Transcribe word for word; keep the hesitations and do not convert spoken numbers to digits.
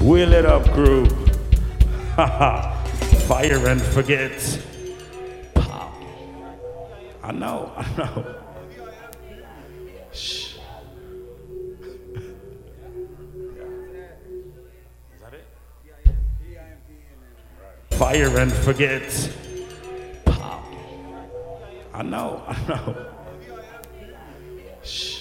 Wheel it up, crew. Fire and forget. Pop. I know, I know. Shh. Is that it? Fire and forget. Pop. I know, I know. Shh.